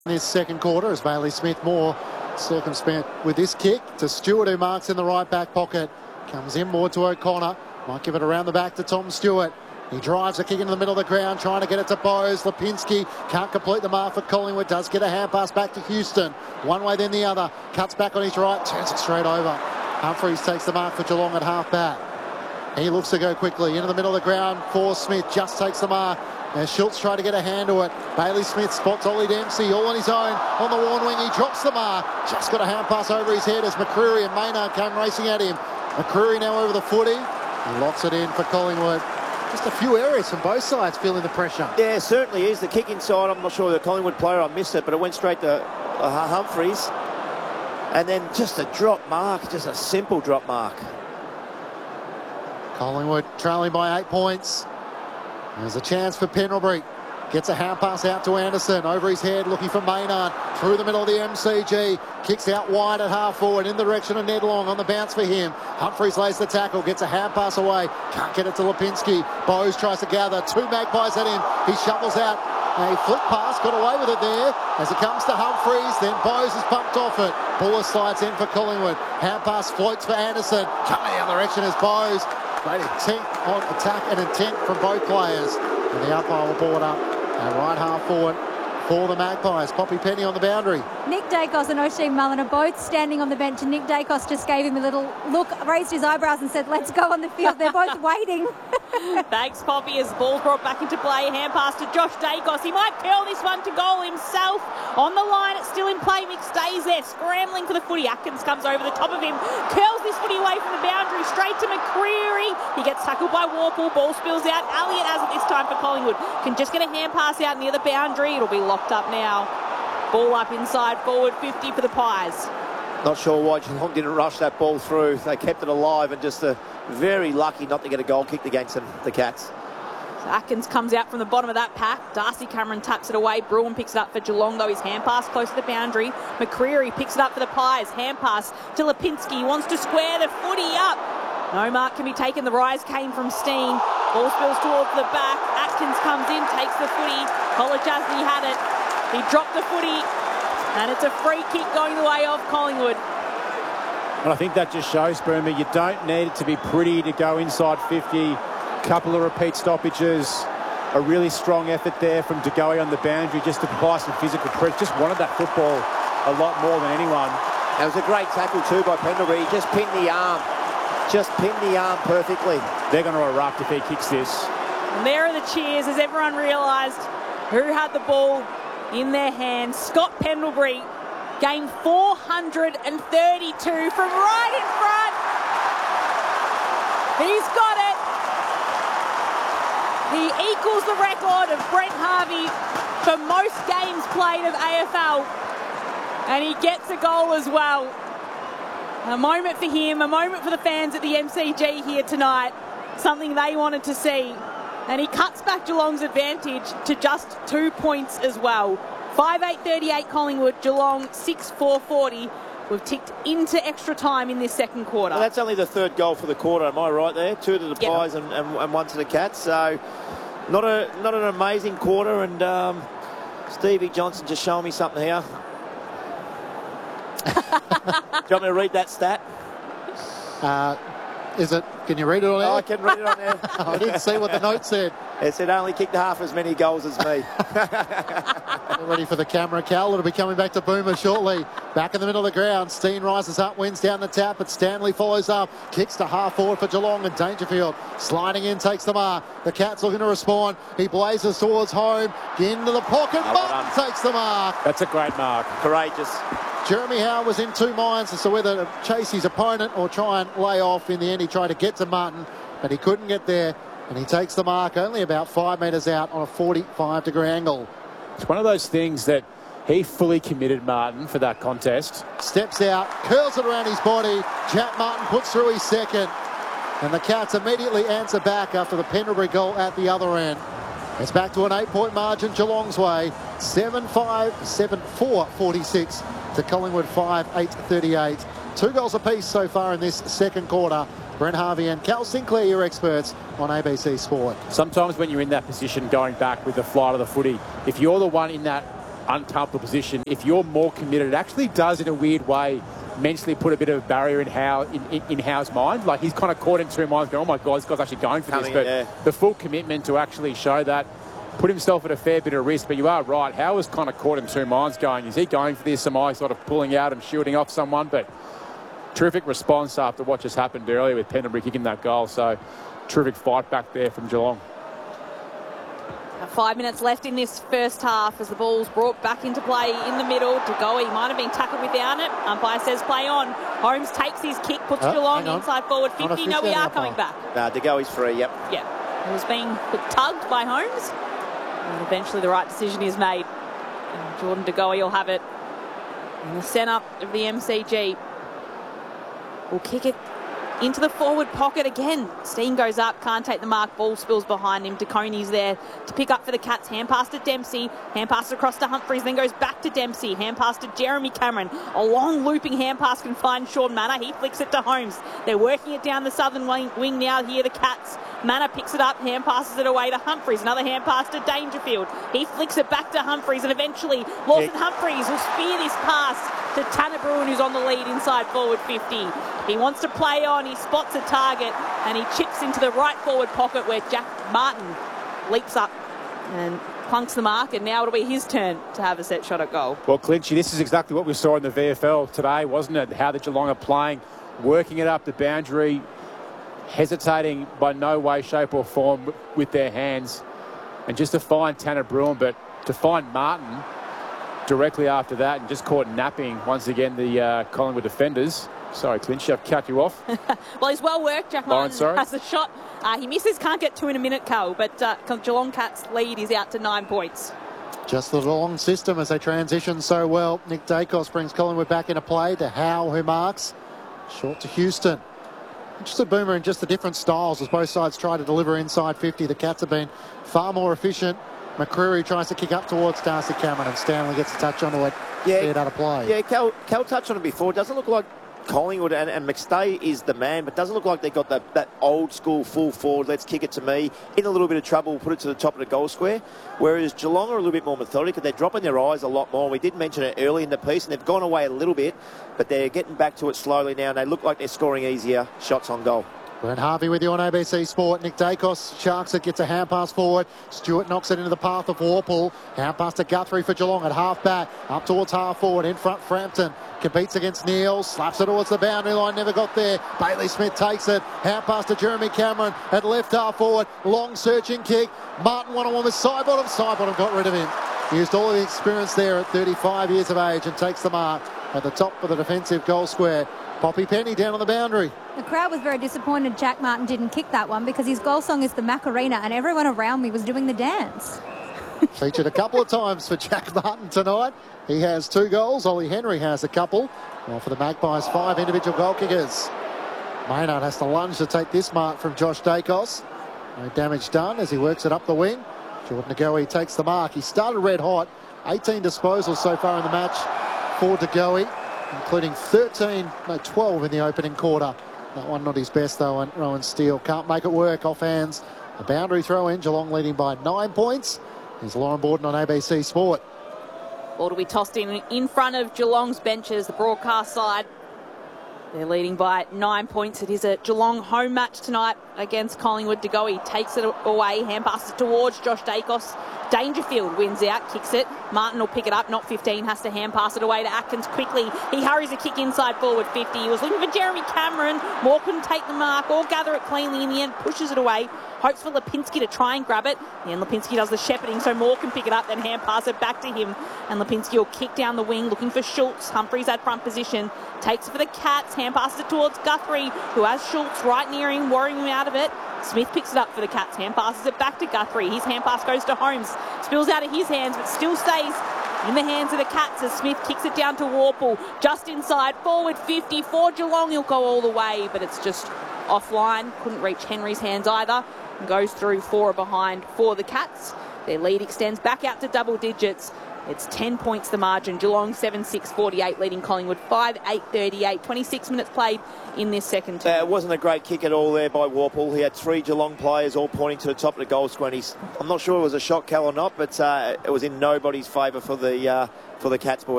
In his second quarter, as Bailey Smith more circumspect with this kick to Stewart, who marks in the right back pocket. Comes in more to O'Connor. Might give it around the back to Tom Stewart. He drives a kick into the middle of the ground, trying to get it to Bowes. Lipinski can't complete the mark for Collingwood. Does get a hand pass back to Houston. One way, then the other. Cuts back on his right, turns it straight over. Humphreys takes the mark for Geelong at half back. He looks to go quickly into the middle of the ground for Smith. Just takes the mark. As Schultz tried to get a hand to it. Bailey Smith spots Ollie Dempsey all on his own on the worn wing. He drops the mark. Just got a hand pass over his head as McCreery and Maynard came racing at him. McCreery now over the footy. He locks it in for Collingwood. Just a few areas from both sides feeling the pressure. Yeah, it certainly is. The kick inside, I'm not sure the Collingwood player, I missed it, but it went straight to Humphreys. And then just a drop mark, just a simple drop mark. Collingwood trailing by 8 points. There's a chance for Pendlebury. Gets a hand pass out to Anderson. Over his head, looking for Maynard. Through the middle of the MCG. Kicks out wide at half forward in the direction of Ned Long on the bounce for him. Humphreys lays the tackle. Gets a hand pass away. Can't get it to Lipinski. Bowes tries to gather. Two Magpies at him. He shovels out. A flick pass. Got away with it there. As it comes to Humphreys. Then Bowes is pumped off it. Buller slides in for Collingwood. Hand pass floats for Anderson. Coming the other direction is Bowes. Great intent on attack and intent from both players. And the umpire will board up and right half forward for the Magpies. Poppy Penny on the boundary. Nick Dacos and Oisin Mullen are both standing on the bench, and Nick Dacos just gave him a little look, raised his eyebrows and said, "Let's go on the field." They're both waiting. Thanks, Poppy, as ball brought back into play. Hand pass to Josh Dacos. He might curl this one to goal himself. On the line, it's still in play. Mick stays there, scrambling for the footy. Atkins comes over the top of him, curls this footy away from the boundary, straight to McCreery. He gets tackled by Warple. Ball spills out. Elliott has it this time for Collingwood. Can just get a hand pass out near the boundary. It'll be locked up now. Ball up inside, forward 50 for the Pies. Not sure why Geelong didn't rush that ball through. They kept it alive and just very lucky not to get a goal kicked against them, the Cats. So Atkins comes out from the bottom of that pack. Darcy Cameron taps it away. Bruin picks it up for Geelong, though. His hand pass close to the boundary. McCreery picks it up for the Pies. Hand pass to Lipinski. He wants to square the footy up. No mark can be taken. The rise came from Steen. Ball spills towards the back. Atkins comes in, takes the footy. Kolachasny had it. He dropped the footy, and it's a free kick going the way of Collingwood. And I think that just shows, Boomer, you don't need it to be pretty to go inside 50. Couple of repeat stoppages. A really strong effort there from De Goey on the boundary just to apply some physical pressure. Just wanted that football a lot more than anyone. It was a great tackle too by Pendlebury. He just pinned the arm. Just pinned the arm perfectly. They're going to erupt if he kicks this. And there are the cheers as everyone realised who had the ball in their hands. Scott Pendlebury gained 432 from right in front. He's got it. He equals the record of Brent Harvey for most games played of AFL. And he gets a goal as well. A moment for him, a moment for the fans at the MCG here tonight. Something they wanted to see. And he cuts back Geelong's advantage to just 2 points as well. 5-8-38 Collingwood, Geelong 6-4-40. We've ticked into extra time in this second quarter. Well, that's only the third goal for the quarter, am I right there? Two to the Pies and one to the Cats. So not an amazing quarter. And Stevie Johnson just showing me something here. Do you want me to read that stat? Is it? Can you read it on there? Oh, I can read it on there. I didn't see what the note said. It said only kicked half as many goals as me. Get ready for the camera, Cal. It'll be coming back to Boomer shortly. Back in the middle of the ground. Steen rises up, wins down the tap, but Stanley follows up. Kicks to half forward for Geelong, and Dangerfield sliding in, takes the mark. The Cats looking to respond. He blazes towards home. Into the pocket. Martin takes the mark. That's a great mark. Courageous. Jeremy Howe was in two minds as to whether to chase his opponent or try and lay off. In the end, he tried to get to Martin, but he couldn't get there. And he takes the mark only about 5 metres out on a 45-degree angle. It's one of those things that he fully committed, Martin, for that contest. Steps out, curls it around his body. Jack Martin puts through his second. And the Cats immediately answer back after the Pendlebury goal at the other end. It's back to an 8-point margin Geelong's way. 7-5, 7-4, 46 to Collingwood 5-8-38. 2 goals apiece so far in this second quarter. Brent Harvey and Cal Sinclair, your experts on ABC Sport. Sometimes when you're in that position going back with the flight of the footy, if you're the one in that uncomfortable position, if you're more committed, it actually does, in a weird way, mentally put a bit of a barrier in Howe's mind. Like, he's kind of caught in two minds going, oh my God, this guy's actually going for this. But the full commitment to actually show that, put himself at a fair bit of risk. But you are right, Howe was kind of caught in two minds going, is he going for this? Am I sort of pulling out and shooting off someone? But terrific response after what just happened earlier with Pendlebury kicking that goal. So terrific fight back there from Geelong. 5 minutes left in this first half as the ball's brought back into play in the middle. De Goey might have been tackled without it. Umpire says play on. Holmes takes his kick, puts Geelong inside forward 50. No, we are coming back. De Goey's free, yep. Yeah. It was being tugged by Holmes. And eventually the right decision is made. And Jordan De Goey will have it in the centre of the MCG. Will kick it into the forward pocket again. Steen goes up, can't take the mark. Ball spills behind him. DeConey's there to pick up for the Cats. Hand pass to Dempsey. Hand pass across to Humphries, then goes back to Dempsey. Hand pass to Jeremy Cameron. A long looping hand pass can find Sean Manor. He flicks it to Holmes. They're working it down the southern wing now here, the Cats. Manor picks it up, hand passes it away to Humphries. Another hand pass to Dangerfield. He flicks it back to Humphries, and eventually Lawson Humphries will spear this pass to Tanner Bruin, who's on the lead inside forward 50. He wants to play on, he spots a target, and he chips into the right forward pocket where Jack Martin leaps up and plunks the mark, and now it'll be his turn to have a set shot at goal. Well, Clinchy, this is exactly what we saw in the VFL today, wasn't it? How the Geelong are playing, working it up the boundary, hesitating by no way, shape or form with their hands. And just to find Tanner Bruin, but to find Martin directly after that and just caught napping once again the Collingwood defenders. Sorry, Clinchy, I've cut you off. Well, he's well worked. Jack Martin has the shot. He misses, can't get two in a minute, Carl, but Geelong Cats lead is out to 9 points. Just the Geelong system as they transition so well. Nick Dacos brings Collingwood back into play to Howe, who marks. Short to Houston. Just a boomer in just the different styles as both sides try to deliver inside 50. The Cats have been far more efficient. McCreary tries to kick up towards Darcy Cameron, and Stanley gets a touch onto it. See it out of play. Yeah, Cal touched on it before. It doesn't look like Collingwood and McStay is the man, but doesn't look like they've got that old school full forward, let's kick it to me, in a little bit of trouble, put it to the top of the goal square. Whereas Geelong are a little bit more methodical. They're dropping their eyes a lot more. We did mention it early in the piece, and they've gone away a little bit, but they're getting back to it slowly now, and they look like they're scoring easier shots on goal. Brent Harvey with you on ABC Sport. Nick Dacos sharks it, gets a hand pass forward. Stewart knocks it into the path of Warple. Hand pass to Guthrie for Geelong at half back. Up towards half forward. In front, Frampton competes against Neal. Slaps it towards the boundary line. Never got there. Bailey Smith takes it. Hand pass to Jeremy Cameron at left half forward. Long searching kick. Martin one-on-one with Sidebottom. Sidebottom got rid of him. He used all of the experience there at 35 years of age and takes the mark at the top of the defensive goal square. Poppy Penny down on the boundary. The crowd was very disappointed Jack Martin didn't kick that one because his goal song is the Macarena and everyone around me was doing the dance. Featured a couple of times for Jack Martin tonight. He has 2 goals. Ollie Henry has a couple. Well, for the Magpies, 5 individual goal kickers. Maynard has to lunge to take this mark from Josh Dacos. No damage done as he works it up the wing. Jordan De Goey takes the mark. He started red hot. 18 disposals so far in the match for De Goey, including 12 in the opening quarter. That one not his best though, and Rowan Steele can't make it work off hands. A boundary throw in, Geelong leading by 9 points. Here's Lauren Borden on ABC Sport. Ball to be tossed in front of Geelong's benches, the broadcast side. They're leading by 9 points. It is a Geelong home match tonight against Collingwood. De Goey takes it away, hand passes towards Josh Dacos. Dangerfield wins out, kicks it. Martin will pick it up, not 15, has to hand pass it away to Atkins quickly. He hurries a kick inside forward 50. He was looking for Jeremy Cameron. Moore couldn't take the mark or gather it cleanly in the end, pushes it away. Hopes for Lipinski to try and grab it. And Lipinski does the shepherding so Moore can pick it up, then hand pass it back to him. And Lipinski will kick down the wing looking for Schultz. Humphries at front position. Takes it for the Cats, hand passes it towards Guthrie, who has Schultz right near him, worrying him out of it. Smith picks it up for the Cats, hand passes it back to Guthrie. His hand pass goes to Holmes. Spills out of his hands, but still stays in the hands of the Cats as Smith kicks it down to Warple. Just inside, forward 50 for Geelong. He'll go all the way, but it's just offline. Couldn't reach Henry's hands either. And goes through 4 behind for the Cats. Their lead extends back out to double digits. It's 10 points the margin. Geelong 7-6-48 leading Collingwood 5-8-38. 26 minutes played in this second term. It wasn't a great kick at all there by Warple. He had 3 Geelong players all pointing to the top of the goal square. I'm not sure it was a shot, Cal, or not, but it was in nobody's favour for the Cats boys.